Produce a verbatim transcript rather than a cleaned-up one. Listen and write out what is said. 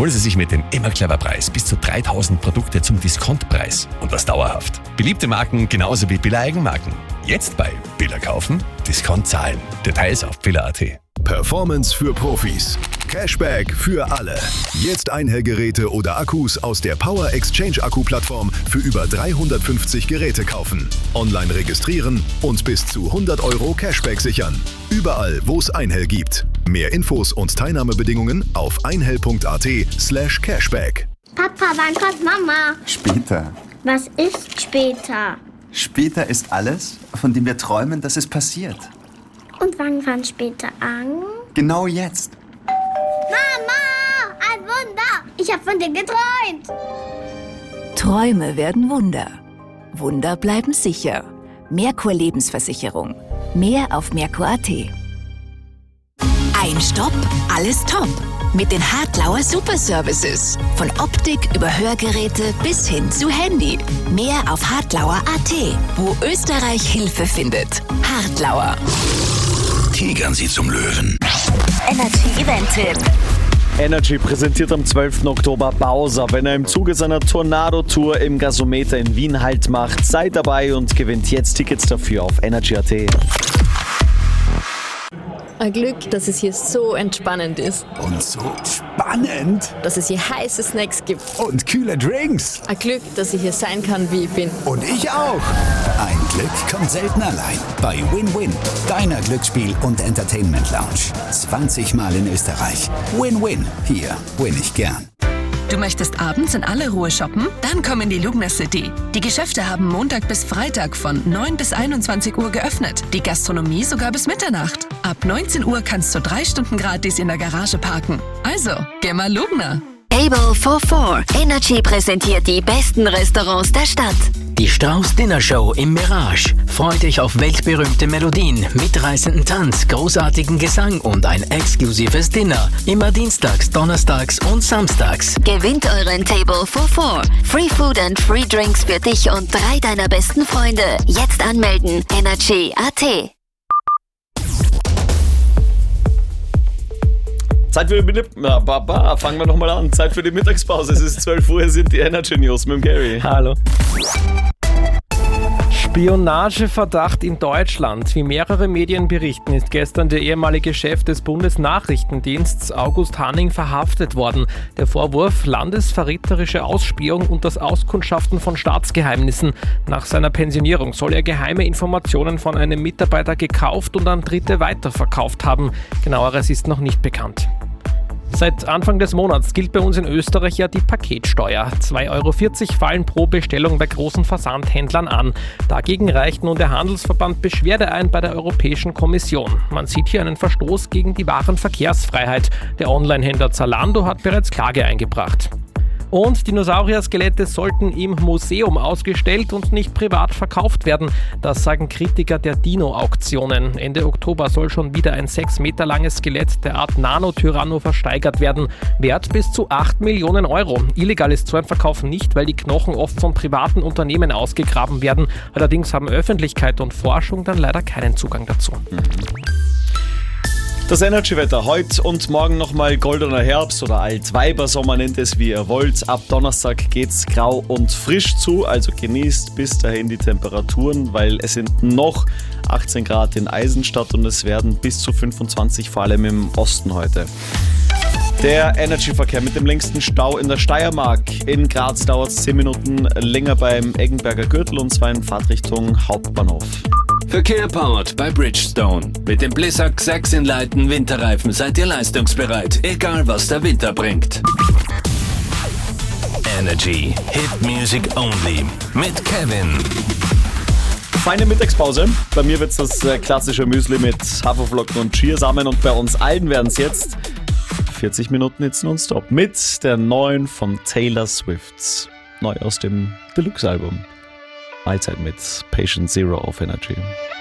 Holen Sie sich mit dem Immer Clever Preis bis zu dreitausend Produkte zum Diskontpreis und das dauerhaft. Beliebte Marken genauso wie Billa Eigenmarken. Jetzt bei Billa kaufen, Diskont zahlen. Details auf billa punkt at. Performance für Profis. Cashback für alle. Jetzt Einhellgeräte oder Akkus aus der Power Exchange Akku-Plattform für über dreihundertfünfzig Geräte kaufen. Online registrieren und bis zu hundert Euro Cashback sichern. Überall, wo es Einhell gibt. Mehr Infos und Teilnahmebedingungen auf einhell punkt at slash cashback. Papa, wann kommt Mama? Später. Was ist später? Später ist alles, von dem wir träumen, dass es passiert. Und wann fängt später an? Genau jetzt. Mama, ein Wunder! Ich habe von dir geträumt. Träume werden Wunder. Wunder bleiben sicher. Merkur Lebensversicherung. Mehr auf merkur punkt at. Ein Stopp, alles top. Mit den Hartlauer Superservices. Von Optik über Hörgeräte bis hin zu Handy. Mehr auf hartlauer punkt at, wo Österreich Hilfe findet. Hartlauer. Tigern Sie zum Löwen. Energy Event-Tipp. Energy präsentiert am zwölften Oktober Bowser. Wenn er im Zuge seiner Tornado-Tour im Gasometer in Wien Halt macht, seid dabei und gewinnt jetzt Tickets dafür auf energy punkt at. Ein Glück, dass es hier so entspannend ist. Und so spannend. Dass es hier heiße Snacks gibt. Und kühle Drinks. Ein Glück, dass ich hier sein kann, wie ich bin. Und ich auch. Ein Glück kommt selten allein. Bei Win-Win, deiner Glücksspiel- und Entertainment-Lounge. zwanzig Mal in Österreich. Win-Win. Hier win ich gern. Du möchtest abends in aller Ruhe shoppen? Dann komm in die Lugner City. Die Geschäfte haben Montag bis Freitag von neun bis einundzwanzig Uhr geöffnet. Die Gastronomie sogar bis Mitternacht. Ab neunzehn Uhr kannst du drei Stunden gratis in der Garage parken. Also, geh mal Lugner. Table for Four. Energy präsentiert die besten Restaurants der Stadt. Die Strauß Dinner Show im Mirage. Freu dich auf weltberühmte Melodien, mitreißenden Tanz, großartigen Gesang und ein exklusives Dinner. Immer dienstags, donnerstags und samstags. Gewinnt euren Table for Four. Free Food and Free Drinks für dich und drei deiner besten Freunde. Jetzt anmelden. energy punkt at. Zeit für die Na, Baba, fangen wir nochmal an. Zeit für die Mittagspause. Es ist zwölf Uhr, sind die Energy News mit dem Gary. Hallo. Spionageverdacht in Deutschland. Wie mehrere Medien berichten, ist gestern der ehemalige Chef des Bundesnachrichtendienstes August Hanning verhaftet worden. Der Vorwurf: landesverräterische Ausspähung und das Auskundschaften von Staatsgeheimnissen. Nach seiner Pensionierung soll er geheime Informationen von einem Mitarbeiter gekauft und an Dritte weiterverkauft haben. Genaueres ist noch nicht bekannt. Seit Anfang des Monats gilt bei uns in Österreich ja die Paketsteuer. zwei Euro vierzig fallen pro Bestellung bei großen Versandhändlern an. Dagegen reicht nun der Handelsverband Beschwerde ein bei der Europäischen Kommission. Man sieht hier einen Verstoß gegen die Warenverkehrsfreiheit. Der Onlinehändler Zalando hat bereits Klage eingebracht. Und Dinosaurier-Skelette sollten im Museum ausgestellt und nicht privat verkauft werden. Das sagen Kritiker der Dino-Auktionen. Ende Oktober soll schon wieder ein sechs Meter langes Skelett der Art Nano-Tyranno versteigert werden. Wert bis zu acht Millionen Euro. Illegal ist so ein Verkauf nicht, weil die Knochen oft von privaten Unternehmen ausgegraben werden. Allerdings haben Öffentlichkeit und Forschung dann leider keinen Zugang dazu. Mhm. Das Energy-Wetter. Heute und morgen nochmal goldener Herbst oder Altweibersommer, nennt es wie ihr wollt. Ab Donnerstag geht's grau und frisch zu, also genießt bis dahin die Temperaturen, weil es sind noch achtzehn Grad in Eisenstadt und es werden bis zu fünfundzwanzig, vor allem im Osten heute. Der Energy-Verkehr mit dem längsten Stau in der Steiermark. In Graz dauert es zehn Minuten länger beim Eggenberger Gürtel und zwar in Fahrtrichtung Hauptbahnhof. Verkehr powered bei Bridgestone. Mit dem Blizzak sechs in Leiten Winterreifen seid ihr leistungsbereit, egal was der Winter bringt. Energy Hit Music Only mit Kevin. Feine Mittagspause. Bei mir wird es das klassische Müsli mit Haferflocken und Chiasamen und bei uns allen werden es jetzt vierzig Minuten Hits nonstop mit der neuen von Taylor Swift. Neu aus dem Deluxe-Album. Allzeit mit Patient Zero auf Energy.